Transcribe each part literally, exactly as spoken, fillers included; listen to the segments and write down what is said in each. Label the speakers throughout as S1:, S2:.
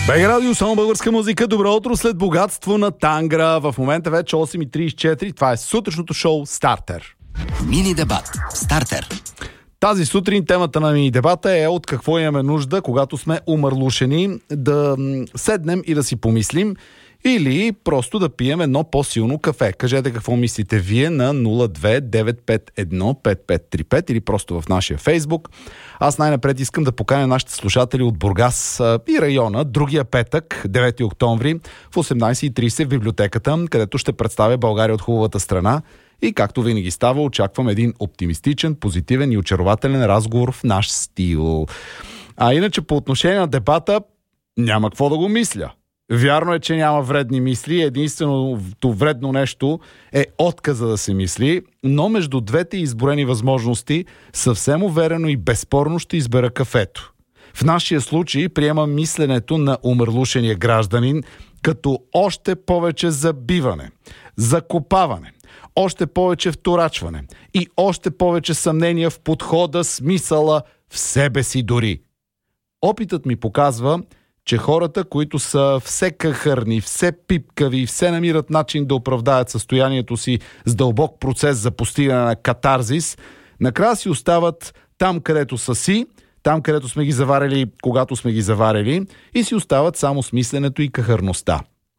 S1: БГ Радио, само българска музика. Добро утро след богатство на Тангра. В момента вече осем и тридесет и четири. Това е сутрешното шоу Стартер.
S2: Мини дебат. Стартер.
S1: Тази сутрин темата на мини дебата е от какво имаме нужда, когато сме умърлушени, да седнем и да си помислим или просто да пием едно по-силно кафе. Кажете какво мислите вие на нула две девет пет едно пет пет три пет или просто в нашия Фейсбук. Аз най-напред искам да поканя нашите слушатели от Бургас и района другия петък, девети октомври, в осемнадесет и тридесет в библиотеката, където ще представя България от хубавата страна. И както винаги става, очаквам един оптимистичен, позитивен и очарователен разговор в наш стил. А иначе по отношение на дебата няма какво да го мисля. Вярно е, че няма вредни мисли. Единственото вредно нещо е отказа да се мисли, но между двете изброени възможности съвсем уверено и безспорно ще избера кафето. В нашия случай приемам мисленето на умърлушения гражданин като още повече забиване, закопаване, още повече вторачване и още повече съмнения в подхода, смисъла, в себе си дори. Опитът ми показва, че хората, които са все кахърни, все пипкави, все намират начин да оправдаят състоянието си с дълбок процес за постигане на катарзис, накрая си остават там, където са си, там, където сме ги заварили, когато сме ги заварили, и си остават само с мисленето и кахърността.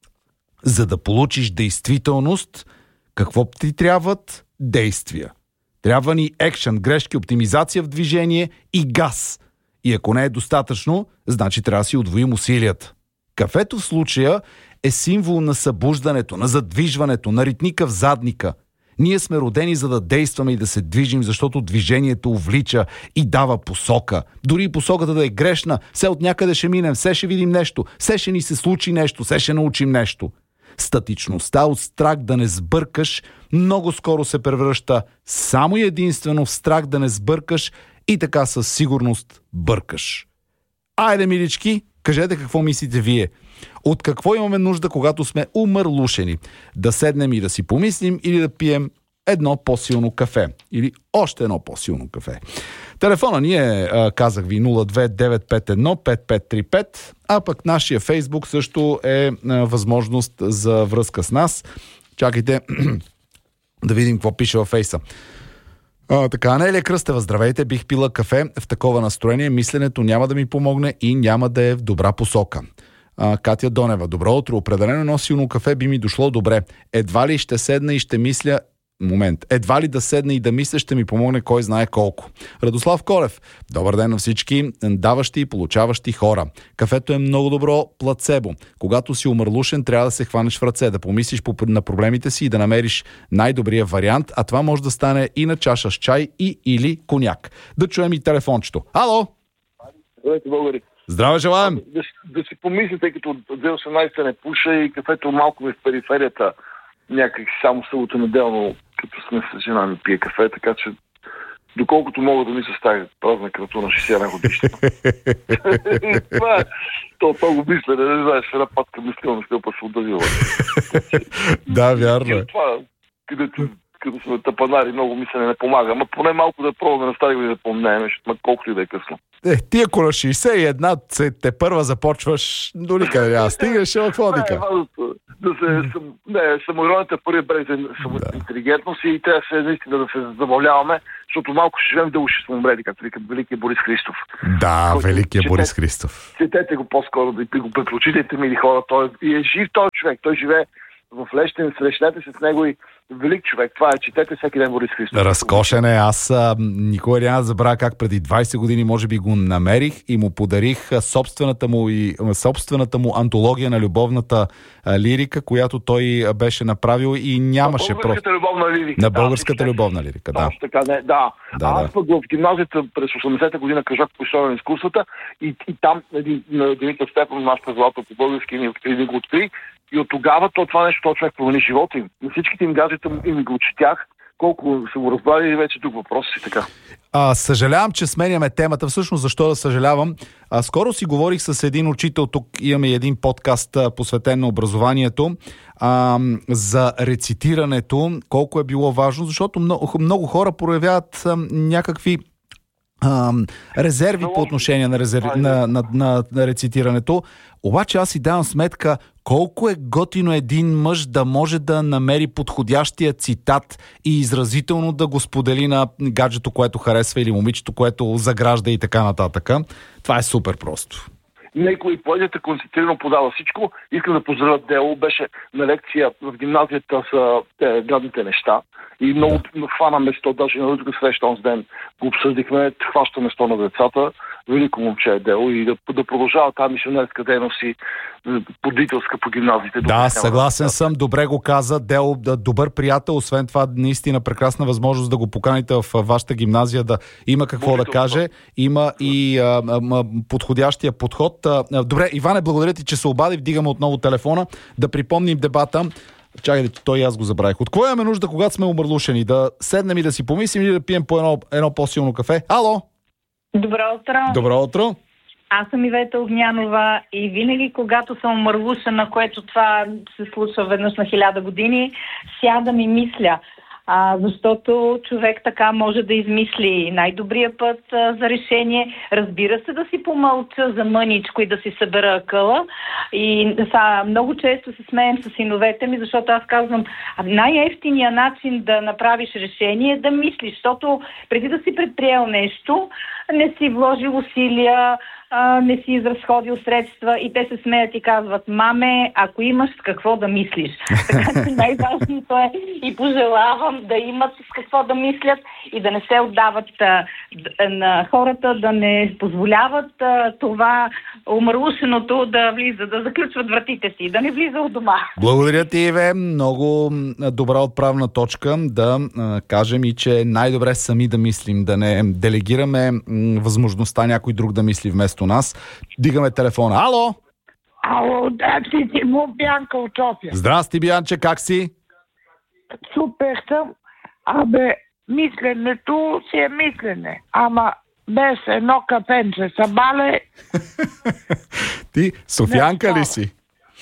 S1: За да получиш действителност, какво ти трябват? Действия. Трябва ни екшън, грешки, оптимизация в движение и газ. И ако не е достатъчно, значи трябва да си удвоим усилията. Кафето в случая е символ на събуждането, на задвижването, на ритника в задника. Ние сме родени за да действаме и да се движим, защото движението увлича и дава посока. Дори и посоката да е грешна, все от някъде ще минем, все ще видим нещо, все ще ни се случи нещо, все ще научим нещо. Статичността от страх да не сбъркаш много скоро се превръща само и единствено в страх да не сбъркаш и така със сигурност бъркаш. Айде, милички, кажете какво мислите вие. От какво имаме нужда, когато сме умърлушени? Да седнем и да си помислим или да пием едно по-силно кафе? Или още едно по-силно кафе? Телефона ни е, казах ви, нула две девет пет едно пет пет три пет, а пък нашия Фейсбук също е възможност за връзка с нас. Чакайте да видим какво пише във Фейса. А, така, Анелия Кръстева, здравейте, бих пила кафе в такова настроение, мисленето няма да ми помогне и няма да е в добра посока. А, Катя Донева, добро утро, определено едно силно кафе би ми дошло добре. Едва ли ще седна и ще мисля... Момент. Едва ли да седна и да мисля ще ми помогне кой знае колко. Радослав Колев, добър ден на всички даващи и получаващи хора. Кафето е много добро плацебо. Когато си умърлушен, трябва да се хванеш в ръце, да помислиш на проблемите си и да намериш най-добрия вариант, а това може да стане и на чаша с чай и или коняк. Да чуем и телефончето. Ало!
S3: Здравейте, българи.
S1: Здраве желаем!
S3: Да, да си помислите, като от две хиляди и осемнадесета не пуша и кафето малко е в периферията. Някак само събота неделно, като сме с жена ми пие кафе, така че доколкото мога да ми се ставя празна крато на шейсет и една годишна. Това е, то, то го мисля, не знаеш, една патка мисля, не сте па се отдавила.
S1: Да, вярно.
S3: Това, където, като сме тъпанари, много мислене не помага. Ама поне малко да пробваме на стари да помнеем, защото колкото и да е късно.
S1: Е, ти ако на шейсет и една те първа започваш, до никъде няма стигаш, ама какво дика?
S3: Да се, съм, не, самоиронията първи брег за интелигентност и трябва се наистина да се забавляваме, защото малко ще живеем, дълго ще сме умрели, както вика великия Борис Христов.
S1: Да,
S3: който,
S1: великия
S3: чете,
S1: Борис Христов.
S3: Четете го по-скоро, да го препрочитайте, мили хора. Той е жив този човек, той живее в Лещен, срещнете се с него и велик човек. Това е, четете всеки ден Борис Христов.
S1: Разкошен е. Аз а, никога няма да забравя как преди двайсет години може би го намерих и му подарих а, собствената му, и, а, собствената му антология на любовната а, лирика, която той а, беше направил и нямаше
S3: на българската
S1: просто...
S3: любовна лирика.
S1: На българската да, любовна лирика, да.
S3: Така, не, да.
S1: да
S3: Аз
S1: да.
S3: пък в гимназията през осемдесета година кажах по история на изкуствата и, и там един, на Димитър Степан, нашата злата по български, ни го откри. И от тогава то, това нещо, този човек промени живота им. На всичките им гаджета им го четях, колко са го разбрали и вече тук въпроси си така.
S1: А, съжалявам, че сменяме темата. Всъщност, защо да съжалявам? А, скоро си говорих с един учител, тук имаме един подкаст а, посветен на образованието, а, за рецитирането, колко е било важно, защото много, много хора проявяват а, някакви а, резерви по отношение на, резерви, на, на, на, на рецитирането. Обаче аз си давам сметка колко е готино един мъж да може да намери подходящия цитат и изразително да го сподели на гаджето, което харесва, или момичето, което загражда и така нататък. Това е супер просто.
S3: Некой и поезията концентрирано подава всичко. Искам да поздравя Дело. Беше на лекция в гимназията за те, гадните неща. И много да. Хвана место, даже на друга среща онзи ден го обсъдихме, хваща место на децата. Велико момче е Дело и да, да продължава тази мисионерска дейност и подителска по гимназиите.
S1: Да, съгласен съм. Добре го каза Дело, добър приятел. Освен това, наистина прекрасна възможност да го поканите в вашата гимназия, да има какво Боже, да каже. Има и а, а, подходящия подход. А, добре, Иване, благодаря ти, че се обади. Вдигаме отново телефона. Да припомним дебата. Чакайте, той и аз го забравих. От кое имаме нужда, когато сме умърлушени? Да седнем и да си помислим или да пием по едно, едно по-силно кафе? Ало!
S4: Добро утро!
S1: Добро утро!
S4: Аз съм Ивета Огнянова и винаги, когато съм умърлушена, което това се случва веднъж на хиляда години, сядам и мисля. А, защото човек така може да измисли най-добрия път а, за решение. Разбира се, да си помълча за мъничко и да си събера акъла. И са, много често се смеем с синовете ми, защото аз казвам, най-евтиният начин да направиш решение е да мислиш, защото преди да си предприел нещо, не си вложил усилия, а, не си изразходил средства и те се смеят и казват, маме, ако имаш с какво да мислиш. Така че най-важното е и пожелавам да имат с какво да мислят и да не се отдават а, на хората, да не позволяват а, това умърлушеното да влиза, да заключват вратите си, да не влиза от дома.
S1: Благодаря ти, Иве. Много добра отправна точка да а, кажем и, че най-добре сами да мислим, да не делегираме м, възможността някой друг да мисли вместо нас. Дигаме телефона. Ало!
S5: Ало, да, си ти му Бянка от София.
S1: Здрасти, Биянче, как си?
S5: Супер съм. Абе, мисленето си е мислене. Ама без едно кафенце сабале...
S1: Ти Софиянка ли си?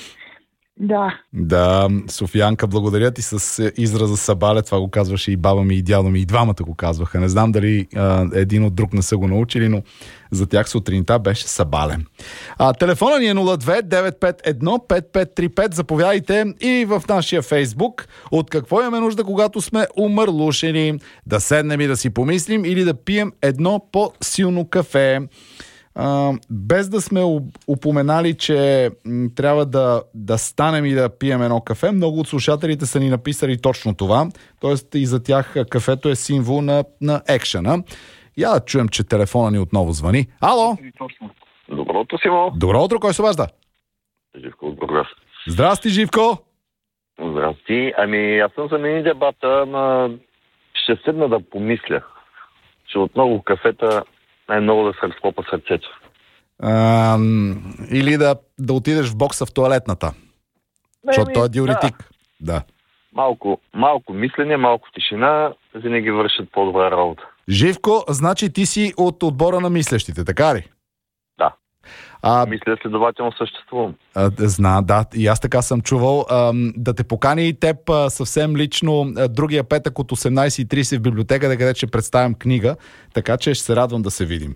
S5: Да.
S1: Да, Софиянка, благодаря ти с израза сабале. Това го казваше и баба ми, и дядо ми, и двамата го казваха. Не знам дали а, един от друг не са го научили, но за тях сутринта беше сабале. А, телефона ни е нула две девет пет едно пет пет три пет. Заповядайте и в нашия Фейсбук. От какво имаме нужда, когато сме умърлушени? Да седнем и да си помислим или да пием едно по-силно кафе? Uh, без да сме упоменали, че м, трябва да, да станем и да пием едно кафе, много от слушателите са ни написали точно това. Тоест и за тях кафето е символ на, на екшена. Я да чуем, че телефона ни отново звъни. Ало!
S3: Добро утро, Симо.
S1: Добро утро, кой се обажда?
S3: Живко от Бургас.
S1: Здрасти, Живко!
S3: Здрасти. Ами, аз съм за мини дебата, ама ще седна да помисля, че отново кафета най-много да се разхлопа сърцето.
S1: А, или да, да отидеш в бокса в тоалетната. Защото той е диуретик. Да. да.
S3: Малко, малко мислене, малко тишина, винаги вършат по-добра работа.
S1: Живко, значи ти си от отбора на мислещите, така ли?
S3: Да.
S1: А,
S3: Мисля, следователно съществувам.
S1: А, зна, да, и аз така съм чувал. А, да те покани и теб а, съвсем лично а, другия петък от осемнайсет и трийсет в библиотеката, където ще представям книга, така че ще се радвам да се видим.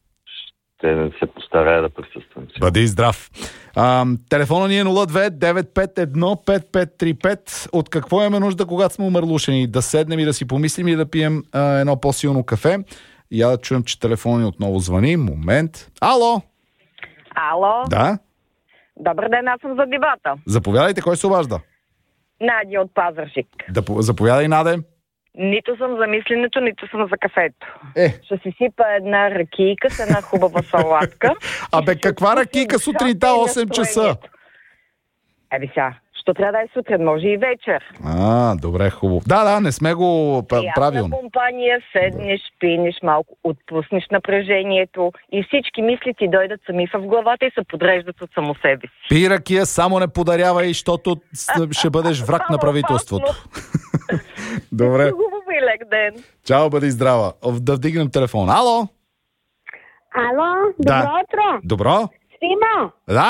S3: Ще се постарая да присъствам.
S1: Бъди здрав. А, телефона ни е нула две девет пет едно пет пет три пет. От какво имаме нужда, когато сме умърлушени? Да седнем и да си помислим и да пием а, едно по-силно кафе. И я да чуем, че телефона ни отново звъни. Момент. Ало!
S6: Ало?
S1: Да?
S6: Добър ден, аз съм за дебата.
S1: Заповядайте, кой се обажда?
S6: Надя от Пазарджик.
S1: Да, заповядай, Наде.
S6: Нито съм за мисленето, нито съм за кафето.
S1: Е.
S6: Ще си сипа една ракийка с една хубава салатка.
S1: Абе, каква ракийка сутринта осем часа?
S6: Еби сега, що трябва да е сутрин, може и вечер.
S1: А, добре, хубаво. Да, да, не сме го правилно.
S6: Приятна компания, седнеш, пинеш малко, отпуснеш напрежението и всички мисли ти дойдат сами в главата и се подреждат от само себе си.
S1: Пи ракия, само не подарявай, защото ще бъдеш враг на правителството. Добре.
S6: Хубаво и лек ден.
S1: Чао, бъди здрава. Да вдигнем телефон. Ало?
S7: Ало, добро
S1: Да.
S7: утро.
S1: Добро?
S7: Симо,
S1: Да.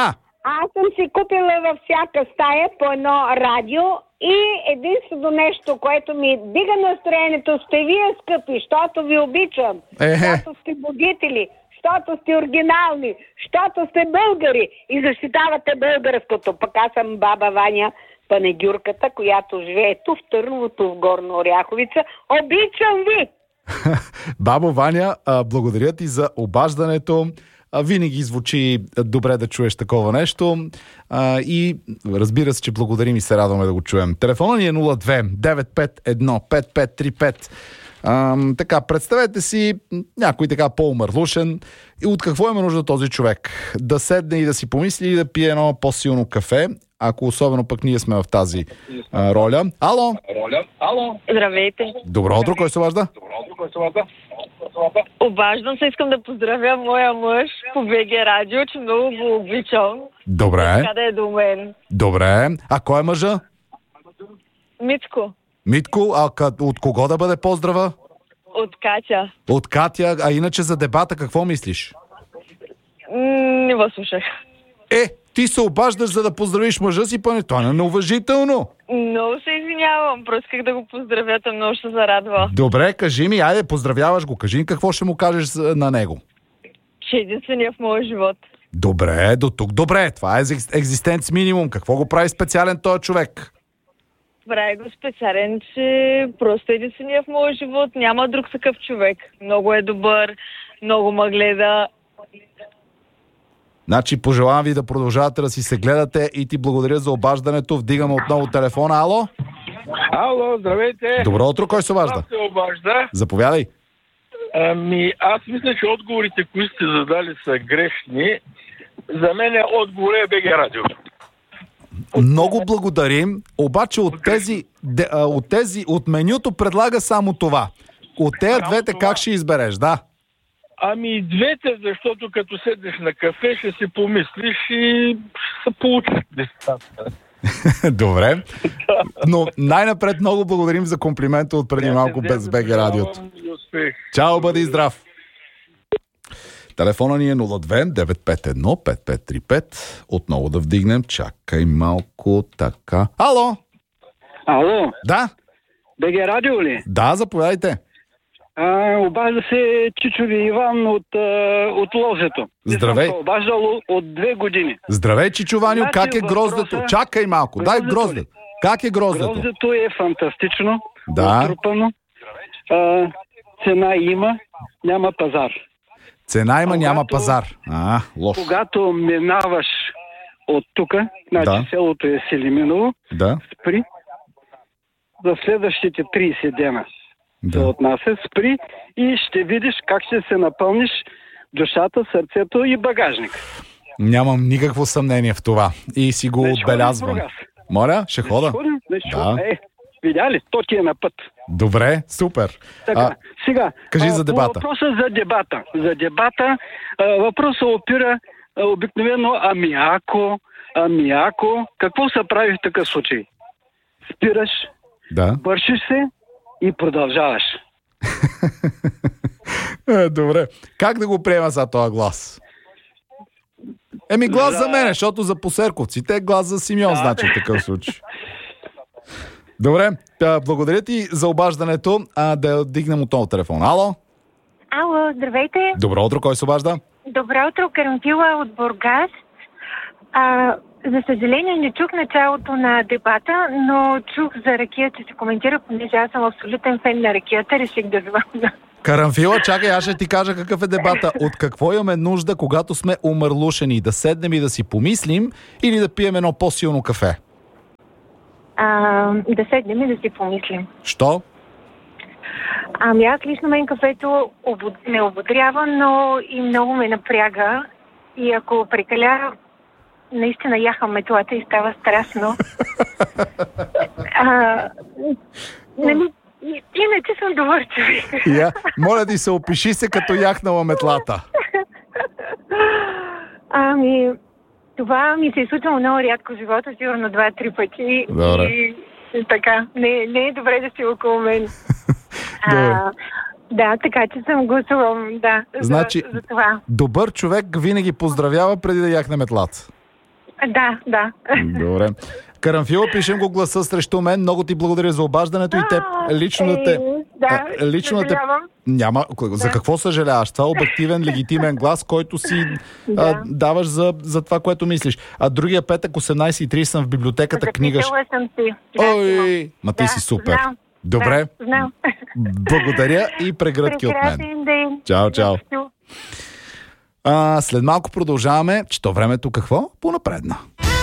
S5: Аз съм си купила във всяка стая по едно радио и единствено нещо, което ми дига настроението, сте вие, скъпи, защото ви обичам,
S1: Е-хе.
S5: защото сте будители, защото сте оригинални, защото сте българи и защитавате българското. Пък аз съм баба Ваня, панегюрката, която живее ту в Търновото, в Горна Оряховица. Обичам ви!
S1: Бабо Ваня, а, благодаря ти за обаждането. А, винаги звучи добре да чуеш такова нещо. А, и разбира се, че благодарим и се радваме да го чуем. Телефонът ни е нула две девет пет едно пет пет три пет. А, така, представете си някой така по-умърлушен. И от какво има нужда този човек? Да седне и да си помисли и да пие едно по-силно кафе, ако особено пък ние сме в тази а, роля. Ало?
S3: Роля. Ало.
S6: Здравейте.
S1: Добро утро, кой се обажда?
S3: Добро утро, кой се обажда?
S6: Обаждам се, искам да поздравя моя мъж по БГ Радио, че много го обичам.
S1: Добре,
S6: Така да е до мен.
S1: добре. А кой е мъжа?
S6: Мицко,
S1: Митко, а къд- от кого да бъде поздрава?
S6: от Катя.
S1: От Катя, а иначе за дебата какво мислиш?
S6: М, не го слушах.
S1: Е, ти се обаждаш за да поздравиш мъжа си, пане, това е неуважително.
S6: Много се извинявам, просто исках да го поздравя, той много ще се зарадва.
S1: Добре, кажи ми, айде, поздравяваш го, кажи ми какво ще му кажеш за- на него.
S6: Че е единствения в моя живот.
S1: Добре, до тук добре, това е екз- екзистенц минимум, какво го прави специален този човек?
S6: Прави го специален, че просто е единствения в моя живот. Няма друг такъв човек. Много е добър, много ме гледа.
S1: Значи пожелавам ви да продължавате да си се гледате и ти благодаря за обаждането. Вдигаме отново телефона. Ало?
S7: Ало, здравейте!
S1: Добро утро, кой се обажда?
S7: Аз се обажда.
S1: Заповядай.
S7: Ами, аз мисля, че отговорите, които сте задали, са грешни. За мен отговор е БГ Радио.
S1: Много благодарим, обаче от тези, де, а, от тези, от менюто предлага само това. От тези
S7: Само
S1: двете
S7: това?
S1: как ще избереш, да?
S7: Ами двете, защото като седнеш на кафе, ще си помислиш и ще се получат нещата.
S1: Добре. Но най-напред много благодарим за комплимента от преди малко без БГ Радиото.
S7: И успех.
S1: Чао, бъди здрав! Телефона ни е нула две девет пет едно пет пет три пет. Отново да вдигнем. Чакай малко така. Ало?
S8: Ало,
S1: Да?
S8: БГ Радио ли?
S1: Да, заповядайте.
S8: А, обажда се Чичови Иван от, а, от Лозето.
S1: Здравей.
S8: Не съм се обаждал от две години.
S1: Здравей, Чичованю,
S8: Значи
S1: как е
S8: въпроса-
S1: гроздето? Чакай малко, дай
S8: Гроздето
S1: гроздето.
S8: ли?
S1: Как е гроздето?
S8: Гроздето е фантастично,
S1: Да.
S8: отрупано. А, цена има, няма пазар.
S1: Цена има, няма
S8: Когато-
S1: пазар. А, лошо.
S8: Когато минаваш от тук, значи
S1: Да.
S8: селото е Селиминово,
S1: Да,
S8: спри. За следващите трийсет дена се
S1: да.
S8: отнася, спри и ще видиш как ще се напълниш душата, сърцето и багажник.
S1: Нямам никакво съмнение в това. И си го
S8: Значи ходим в
S1: отбелязвам.
S8: Бургас.
S1: Моля, ще хода?
S8: Ходим, значи
S1: Да.
S8: ходим. Е, видя ли? То ти е на път.
S1: Добре, супер.
S8: Така,
S1: А,
S8: сега,
S1: кажи
S8: а,
S1: за
S8: по
S1: дебата.
S8: въпроса за дебата. За дебата а, въпросът опира а, обикновено ами ако, ами ако. Какво се прави в такъв случай? Спираш,
S1: да.
S8: вършиш се и продължаваш.
S1: Е, добре. Как да го приема за този глас? Еми глас за мен, защото за посерковците е глас за Симеон, значи в такъв случай. Добре, да, благодаря ти за обаждането. А, да дигнем отново телефон. Ало?
S9: Ало, здравейте.
S1: Добро утро, кой се обажда?
S9: Добро утро, Карамфила от Бургас. А, за съжаление не чух началото на дебата, но чух за ракия, че се коментира, понеже аз съм абсолютен фен на ракията, реших да звъня.
S1: Карамфила, чакай, аз ще ти кажа какъв е дебата. От какво имаме нужда, когато сме умърлушени? Да седнем и да си помислим или да пием едно по-силно кафе?
S9: А, да седнем и да си помислим.
S1: Що?
S9: Ами аз лично мен кафето обод... ме ободрява, но и много ме напряга. И ако прекаля, наистина яхам метлата и става страшно. а, нали, иначе съм добър човек.
S1: Я, моля ти се, опиши се като яхнала метлата.
S9: Ами, това ми се е случило много рядко в живота, сигурно два-три пъти.
S1: Добре.
S9: И, и така, не, не е добре да си около мен.
S1: Добре.
S9: А, да, така че съм гласувал, да,
S1: Значи,
S9: за, за това.
S1: добър човек винаги поздравява преди да яхне метлата.
S9: Да, да.
S1: Добре. Карамфила, пишем го гласа срещу мен. Много ти благодаря за обаждането и теб лично да те...
S9: Да,
S1: лично да те... Няма... За какво съжаляваш? Това е обективен, легитимен глас, който си да. а, даваш за, за това, което мислиш. А другия петък, осемнайсет и трийсет, съм в библиотеката книга.
S9: Записала съм си.
S1: Ой, ма ти
S9: да,
S1: си супер.
S9: Знам.
S1: Добре.
S9: Да, знам.
S1: Благодаря и прегръдки от мен.
S9: Ден.
S1: Чао, чао. А, след малко продължаваме. Че то времето какво? Понапредна.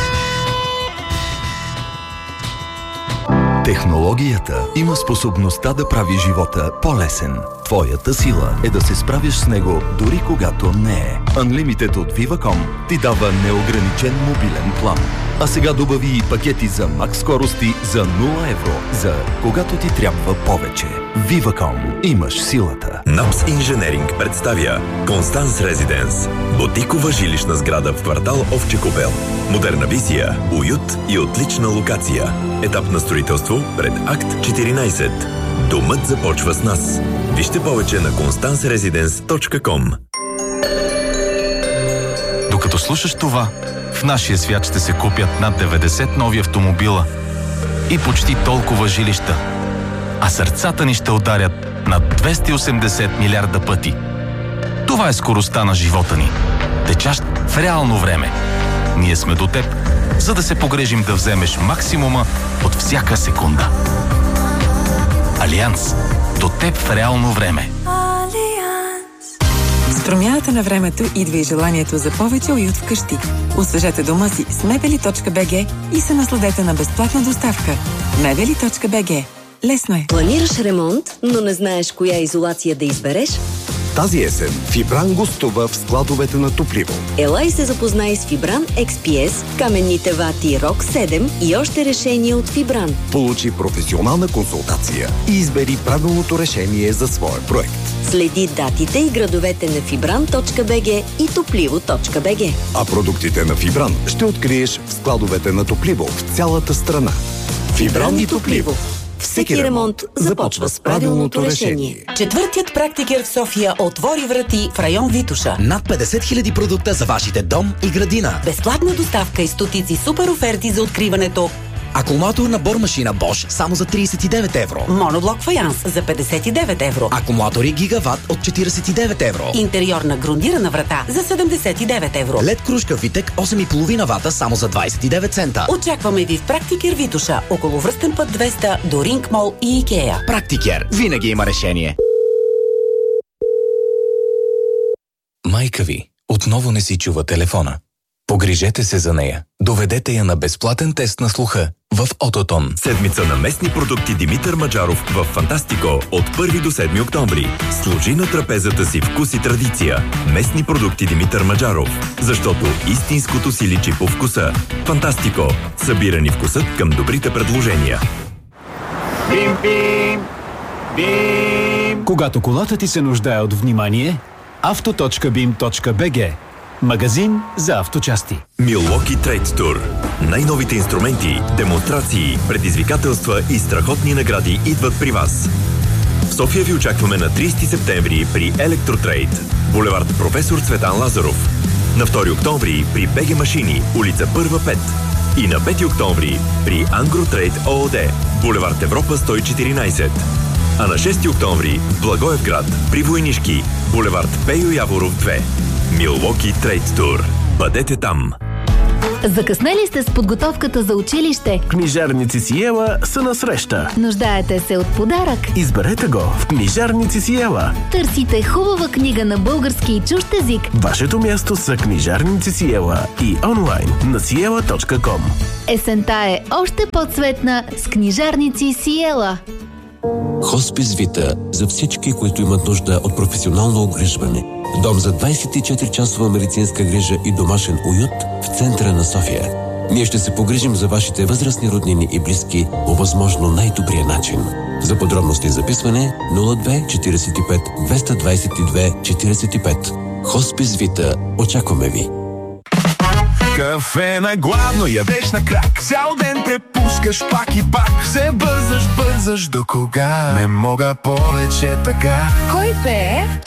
S10: Технологията има способността да прави живота по-лесен. Твоята сила е да се справиш с него, дори когато не е. Unlimited от Viva.com ти дава неограничен мобилен план. А сега добави и пакети за макс скорости за нула евро, за когато ти трябва повече. Viva.com. Имаш силата.
S11: Напс Инженеринг представя Констанс Резиденс. Ботикова жилищна сграда в квартал Овче купел. Модерна визия, уют и отлична локация. Етап на строителство пред Акт четиринайсет. Домът започва с нас. Вижте повече на констанс резиденс точка ком.
S12: Докато слушаш това, в нашия свят ще се купят над деветдесет нови автомобила и почти толкова жилища. А сърцата ни ще ударят над двеста и осемдесет милиарда пъти. Това е скоростта на живота ни. Течащ в реално време. Ние сме до теб, за да се погрежим да вземеш максимума от всяка секунда. Алианс. До теб в реално време.
S13: С промяната на времето идва и желанието за повече уют вкъщи. Освежете дома си с мебели точка би джи и се насладете на безплатна доставка. мебели точка би джи. Лесно е.
S14: Планираш ремонт, но не знаеш коя изолация да избереш?
S15: Тази есен Фибран гостува в складовете на Топливо.
S14: Ела и се запознай с Фибран Екс Пи Ес, каменните вати Рок седем и още решения от Фибран.
S15: Получи професионална консултация и избери правилното решение за своя проект.
S14: Следи датите и градовете на фибран точка би джи и топливо точка би джи.
S15: А продуктите на Фибран ще откриеш в складовете на Топливо в цялата страна. Фибран и Топливо.
S14: Всеки ремонт започва с правилното решение.
S16: Четвъртият практикер в София отвори врати в район Витоша.
S2: Над петдесет хиляди продукта за вашите дом и градина.
S16: Безплатна доставка и стотици супер оферти за откриването.
S2: Акумулатор на бормашина Bosch само за трийсет и девет евро.
S16: Моноблок фаянс за петдесет и девет евро.
S2: Акумулатори Гигават от четирийсет и девет евро.
S16: Интериорна грундирана врата за седемдесет и девет евро.
S2: Лед кружка Витек осем и половина вата само за двайсет и девет цента.
S16: Очакваме ви в Практикер Витоша, около Връстен път двеста до Ринг Мол и Икея.
S2: Практикер. Винаги има решение.
S12: Майка ви отново не си чува телефона. Погрижете се за нея. Доведете я на безплатен тест на слуха в Ототон.
S11: Седмица на местни продукти Димитър Маджаров в Фантастико от първи до седми октомври. Служи на трапезата си вкус и традиция. Местни продукти Димитър Маджаров. Защото истинското си личи по вкуса. Фантастико. Събирани вкусът към добрите предложения.
S17: Бим, бим, бим. Когато колата ти се нуждае от внимание, авто точка бим точка би джи. Магазин за авточасти.
S11: Milwaukee Trade Tour. Най-новите инструменти, демонстрации, предизвикателства и страхотни награди идват при вас. В София ви очакваме на трийсети септември при Електротрейд, булевард Професор Цветан Лазаров. На втори октомври при би джи Машини, улица Първа пет. И на пети октомври при Ангротрейд ООД, булевард Европа сто и четиринайсет. А на шести октомври в Благоевград при Войнишки, булевард Пейо Яворов две. Milwaukee Trade Tour. Бъдете там!
S18: Закъснели сте с подготовката за училище?
S17: Книжарници Сиела са на среща.
S18: Нуждаете се от подарък?
S17: Изберете го в Книжарници Сиела.
S18: Търсите хубава книга на български и чужд език?
S17: Вашето място са Книжарници Сиела и онлайн на сиела точка ком.
S18: Есента е още по-цветна с Книжарници Сиела.
S19: Хоспис Вита за всички, които имат нужда от професионално огрижване. Дом за двайсет и четири часова медицинска грижа и домашен уют в центъра на София. Ние ще се погрижим за вашите възрастни роднини и близки по възможно най-добрия начин. За подробности и записване нула две четирийсет и пет двеста двайсет и две четирийсет и пет. Хоспис Вита. Очакваме ви.
S20: Кафе на гладно, ядеш на крак. Цял ден те пускаш пак и пак. Се бързаш, бързаш до кога? Не мога повече така.
S21: Кой пее?